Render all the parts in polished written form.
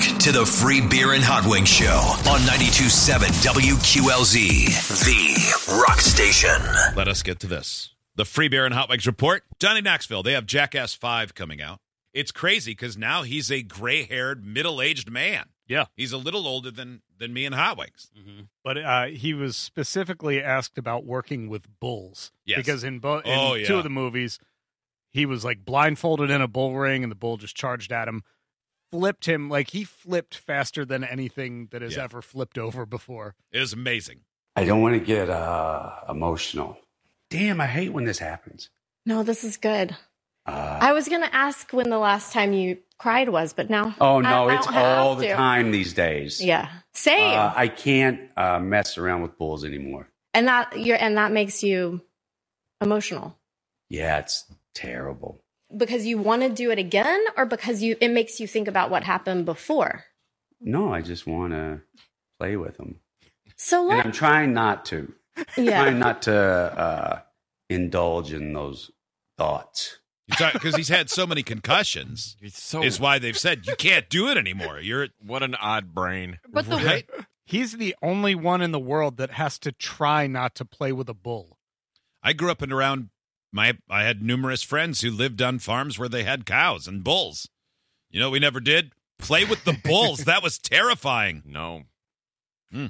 to the Free Beer and Hot Wings Show on 92.7 WQLZ, the rock station. Let us get to this. The Free Beer and Hot Wings Report. Johnny Knoxville, they have Jackass 5 coming out. It's crazy because now he's a gray-haired, middle-aged man. Yeah. He's a little older than me and Hot Wings. Mm-hmm. But he was specifically asked about working with bulls. Yes. Because in two of the movies, he was like blindfolded in a bull ring and the bull just charged at him, flipped him. Like he flipped faster than anything that has ever flipped over before. It is amazing. I don't want to get emotional. Damn, I hate when this happens. No, this is good. I was going to ask when the last time you cried was, but now. Oh, no, I it's don't have all the to. time these days. Yeah. Same. I can't mess around with bulls anymore. And that makes you emotional. Yeah, it's terrible. Because you want to do it again, or because it makes you think about what happened before? No, I just want to play with them. So and I'm trying not to. Yeah. Trying not to indulge in those thoughts. Because he's had so many concussions, is why they've said you can't do it anymore. What an odd brain. But he's the only one in the world that has to try not to play with a bull. I grew up and around I had numerous friends who lived on farms where they had cows and bulls. You know what we never did? Play with the bulls. That was terrifying. No. No,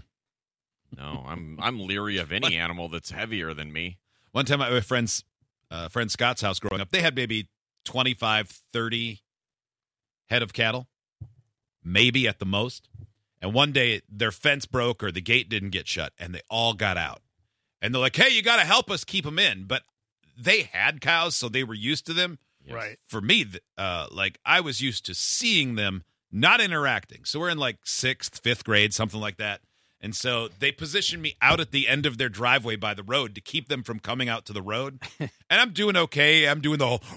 I'm leery of any animal that's heavier than me. One time at my friend Scott's house growing up, they had maybe 25, 30 head of cattle, maybe at the most. And one day their fence broke or the gate didn't get shut, and they all got out. And they're like, hey, you got to help us keep them in. But they had cows, so they were used to them. Yes. Right. For me, I was used to seeing them, not interacting. So we're in like 6th, 5th grade, something like that. And so they positioned me out at the end of their driveway by the road to keep them from coming out to the road. And I'm doing okay. I'm doing the whole,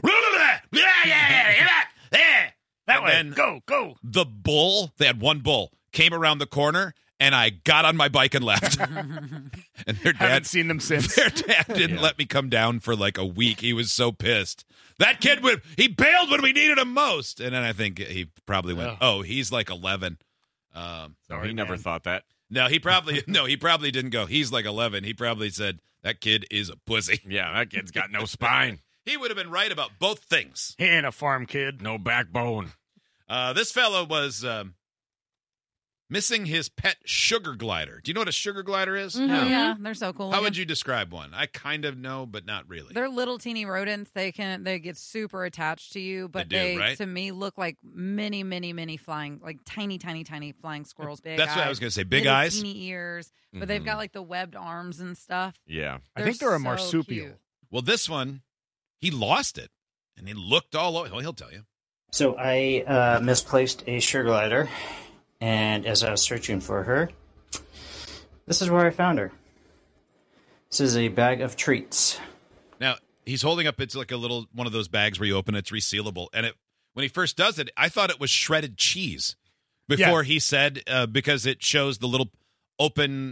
that way, go. The bull, they had one bull, came around the corner, and I got on my bike and left. And their dad, haven't seen them since. Their dad didn't let me come down for like a week. He was so pissed. That kid he bailed when we needed him most. And then I think he probably went, he's like 11. So he never thought that. No, he probably didn't go, he's like 11. He probably said, that kid is a pussy. Yeah, that kid's got no spine. He would have been right about both things. He ain't a farm kid. No backbone. This fellow was missing his pet sugar glider. Do you know what a sugar glider is? Mm-hmm. No. Yeah, they're so cool. How would you describe one? I kind of know, but not really. They're little teeny rodents. They get super attached to you, but they do, right? To me look like many, many, many flying, like tiny, tiny, tiny flying squirrels. Big That's eyes, what I was going to say. Big little eyes, teeny ears, but they've got like the webbed arms and stuff. Yeah, I think they're a so marsupial. cute. Well, this one, he lost it, and he looked all over. Well, he'll tell you. So I misplaced a sugar glider, and as I was searching for her, this is where I found her. This is a bag of treats. Now, he's holding up, it's like a little one of those bags where you open it's resealable. And when he first does it, I thought it was shredded cheese before he said, because it shows the little open,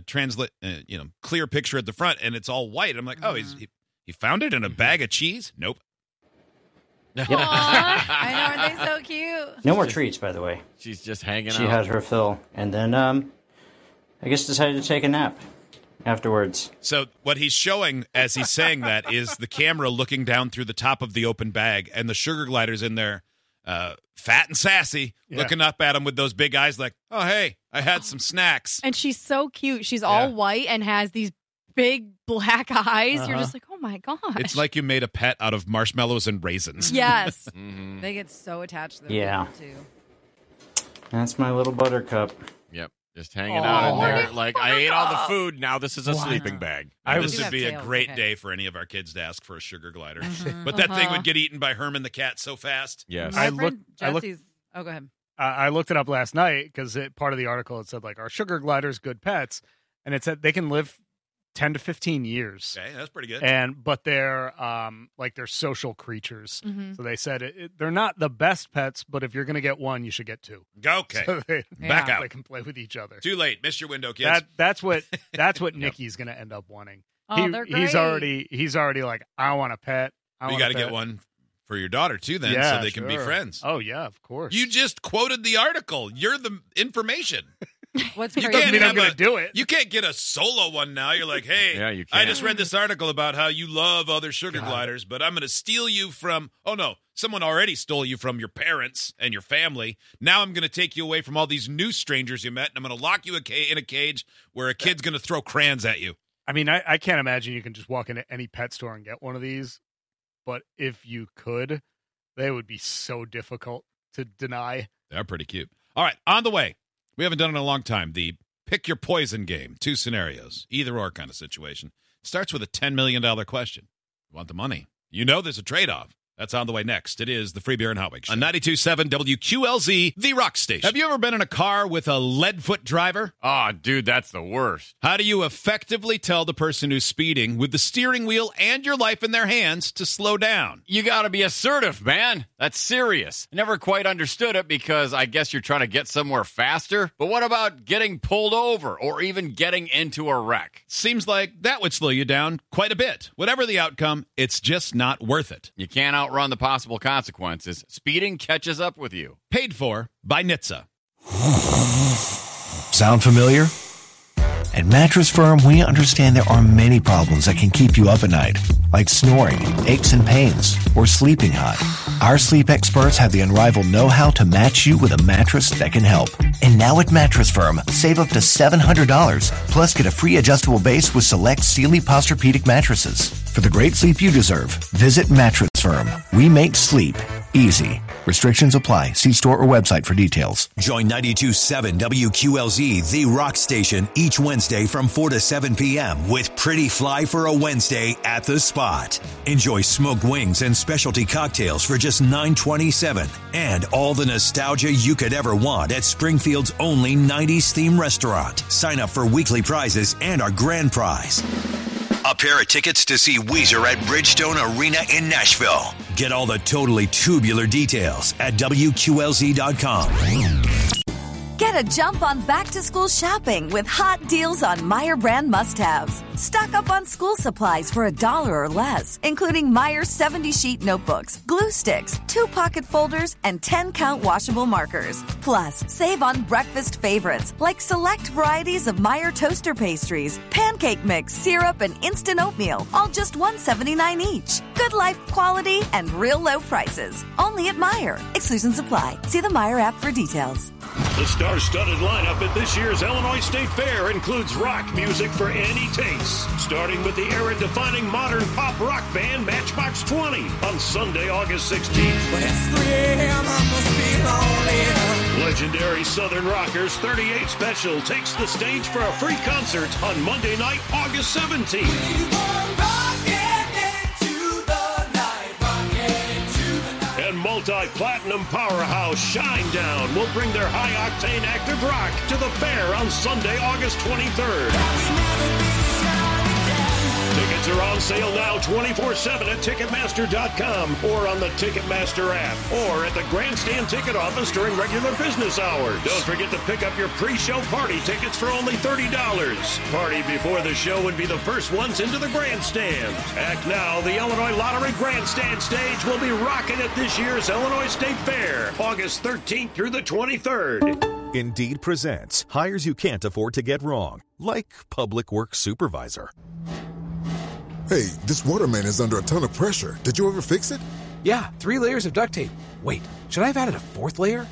clear picture at the front, and it's all white. I'm like, he found it in a bag of cheese? Nope. Aww, I know, aren't they so cute? No more treats, by the way. She's just hanging out. She had her fill, and then I guess decided to take a nap afterwards. So what he's showing as he's saying that is the camera looking down through the top of the open bag, and the sugar glider's in there, fat and sassy, looking up at him with those big eyes like, oh, hey, I had some snacks. And she's so cute. She's all white and has these big black eyes. You're just like, oh my gosh. It's like you made a pet out of marshmallows and raisins. Yes. Mm-hmm. They get so attached to them. Yeah. Too. That's my little buttercup. Yep. Just hanging out in there. Like, I ate all the food. Now this is a sleeping bag. This would be a great day for any of our kids to ask for a sugar glider. But that thing would get eaten by Herman the cat so fast. Yes. My friend Jesse's. Oh, go ahead. I looked it up last night because part of the article, it said, like, are sugar gliders good pets? And it said they can live 10 to 15 years. Okay, that's pretty good. But they're they're social creatures. Mm-hmm. So they said they're not the best pets, but if you're going to get one, you should get two. Okay. So back out. They can play with each other. Too late. Missed your window, kids. That's what Nikki's going to end up wanting. Oh, they're great. He's already like, I want a pet. You got to get one for your daughter, too, then, so they can be friends. Oh, yeah, of course. You just quoted the article. You're the information. What's You crazy? doesn't mean I'm going to do it. You can't get a solo one now. You're like, hey, Yeah, you I can. just read this article about how you love other sugar gliders, but I'm going to steal you from, oh no, someone already stole you from your parents and your family. Now I'm going to take you away from all these new strangers you met, and I'm going to lock you in a cage where a kid's going to throw crayons at you. I mean, I can't imagine you can just walk into any pet store and get one of these, but if you could, they would be so difficult to deny. They're pretty cute. All right, on the way. We haven't done it in a long time. The pick your poison game. 2 scenarios. Either or kind of situation. Starts with a $10 million question. You want the money. You know there's a trade-off. That's on the way next. It is the Free Beer and Hot Wings Show. On 92.7 WQLZ, the rock station. Have you ever been in a car with a lead-foot driver? Oh, dude, that's the worst. How do you effectively tell the person who's speeding with the steering wheel and your life in their hands to slow down? You got to be assertive, man. That's serious. I never quite understood it because I guess you're trying to get somewhere faster. But what about getting pulled over or even getting into a wreck? Seems like that would slow you down quite a bit. Whatever the outcome, it's just not worth it. You can't outrun the possible consequences. Speeding catches up with you. Paid for by NHTSA. Sound familiar? At Mattress Firm, we understand there are many problems that can keep you up at night, like snoring, aches and pains, or sleeping hot. Our sleep experts have the unrivaled know-how to match you with a mattress that can help. And now at Mattress Firm, save up to $700, plus get a free adjustable base with select Sealy Posturepedic mattresses. For the great sleep you deserve, visit Mattress Firm. We make sleep easy. Restrictions apply. See store or website for details. Join 92.7 WQLZ, the rock station, each Wednesday from 4 to 7 p.m. with Pretty Fly for a Wednesday at the Spot. Enjoy smoked wings and specialty cocktails for just $9.27. And all the nostalgia you could ever want at Springfield's only 90s theme restaurant. Sign up for weekly prizes and our grand prize. A pair of tickets to see Weezer at Bridgestone Arena in Nashville. Get all the totally tubular details at WQLZ.com. Get a jump on back-to-school shopping with hot deals on Meijer brand must-haves. Stock up on school supplies for $1 or less, including Meijer 70-sheet notebooks, glue sticks, 2-pocket folders, and 10-count washable markers. Plus, save on breakfast favorites like select varieties of Meijer toaster pastries, pancake mix, syrup, and instant oatmeal, all just $1.79 each. Good life quality and real low prices. Only at Meijer. Exclusions apply. See the Meijer app for details. The star-studded lineup at this year's Illinois State Fair includes rock music for any taste, starting with the era-defining modern pop rock band Matchbox 20 on Sunday, August 16th. But it's 3 a.m., I must be lonely. Legendary Southern Rockers 38 Special takes the stage for a free concert on Monday night, August 17th. Multi-platinum powerhouse Shinedown will bring their high-octane active rock to the fair on Sunday, August 23rd. Tickets are on sale now 24/7 at Ticketmaster.com or on the Ticketmaster app or at the Grandstand ticket office during regular business hours. Don't forget to pick up your pre-show party tickets for only $30. Party before the show would be the first ones into the Grandstand. Act now, the Illinois Lottery Grandstand stage will be rocking at this year's Illinois State Fair, August 13th through the 23rd. Indeed presents hires you can't afford to get wrong, like public works supervisor. Hey, this waterman is under a ton of pressure. Did you ever fix it? Yeah, 3 layers of duct tape. Wait, should I have added a 4th layer?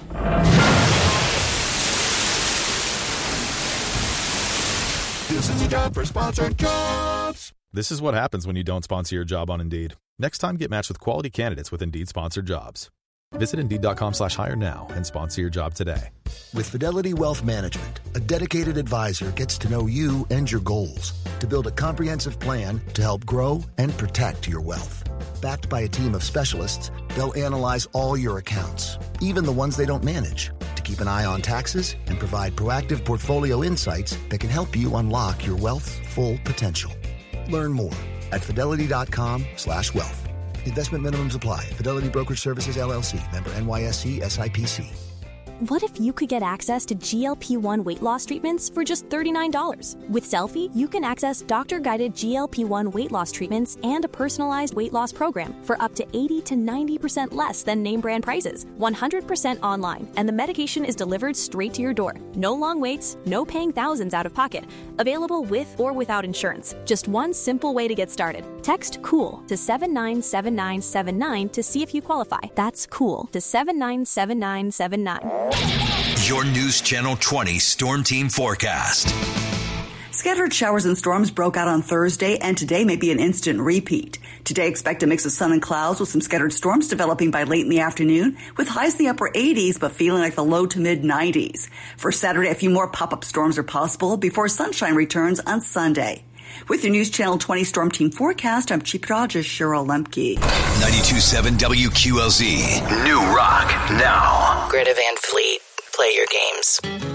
This is a job for Sponsored Jobs. This is what happens when you don't sponsor your job on Indeed. Next time, get matched with quality candidates with Indeed Sponsored Jobs. Visit Indeed.com/hire now and sponsor your job today. With Fidelity Wealth Management, a dedicated advisor gets to know you and your goals to build a comprehensive plan to help grow and protect your wealth. Backed by a team of specialists, they'll analyze all your accounts, even the ones they don't manage, to keep an eye on taxes and provide proactive portfolio insights that can help you unlock your wealth's full potential. Learn more at Fidelity.com/wealth. Investment minimums apply. Fidelity Brokerage Services, LLC. Member NYSE SIPC. What if you could get access to GLP-1 weight loss treatments for just $39? With Selfie, you can access doctor-guided GLP-1 weight loss treatments and a personalized weight loss program for up to 80 to 90% less than name brand prices, 100% online, and the medication is delivered straight to your door. No long waits, no paying thousands out of pocket. Available with or without insurance. Just one simple way to get started. Text COOL to 797979 to see if you qualify. That's COOL to 797979. Your News Channel 20 Storm Team Forecast. Scattered showers and storms broke out on Thursday, and today may be an instant repeat. Today, expect a mix of sun and clouds with some scattered storms developing by late in the afternoon, with highs in the upper 80s, but feeling like the low to mid 90s. For Saturday, a few more pop-up storms are possible before sunshine returns on Sunday. With your News Channel 20 Storm Team Forecast, I'm Chief Meteorologist Cheryl Lemke. 92.7 WQLZ. New Rock now. Greta Van Fleet. Play your games.